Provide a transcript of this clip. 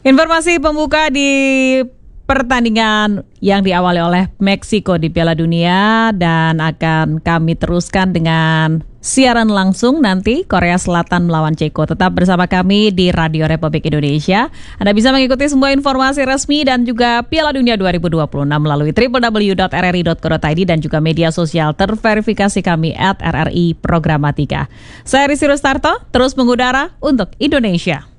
Informasi pembuka di pertandingan yang diawali oleh Meksiko di Piala Dunia, dan akan kami teruskan dengan siaran langsung nanti Korea Selatan melawan Ceko. Tetap bersama kami di Radio Republik Indonesia. Anda bisa mengikuti semua informasi resmi dan juga Piala Dunia 2026 melalui www.rri.co.id dan juga media sosial terverifikasi kami @RRI Programatika. Saya Risi Rustarto, terus mengudara untuk Indonesia.